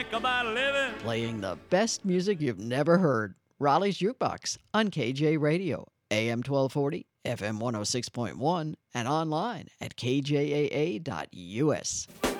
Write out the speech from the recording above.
about living. Playing the best music you've never heard. Raleigh's Jukebox on KJ Radio, AM 1240, FM 106.1, and online at kjaa.us.